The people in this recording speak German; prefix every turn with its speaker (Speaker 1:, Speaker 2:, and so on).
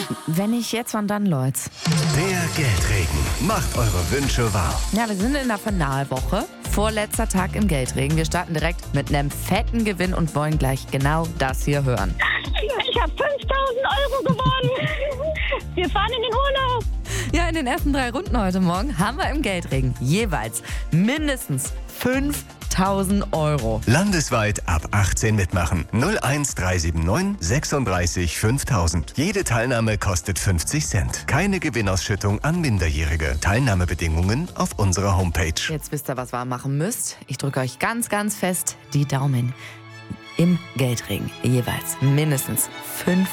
Speaker 1: Wenn nicht jetzt, wann dann, Leute?
Speaker 2: Der Geldregen macht eure Wünsche wahr.
Speaker 1: Ja, wir sind in der Finalwoche. Vorletzter Tag im Geldregen. Wir starten direkt mit einem fetten Gewinn und wollen gleich genau das hier hören.
Speaker 3: Ich habe 5.000 Euro gewonnen. Wir fahren in den Urlaub.
Speaker 1: Ja, in den ersten 3 Runden heute Morgen haben wir im Geldregen jeweils mindestens 5.000 Euro.
Speaker 2: Landesweit ab 18 mitmachen. 01379 36 5000. Jede Teilnahme kostet 50 Cent. Keine Gewinnausschüttung an Minderjährige. Teilnahmebedingungen auf unserer Homepage.
Speaker 1: Jetzt wisst ihr, was ihr machen müsst. Ich drücke euch ganz, ganz fest die Daumen. Im Geldregen jeweils mindestens 5.000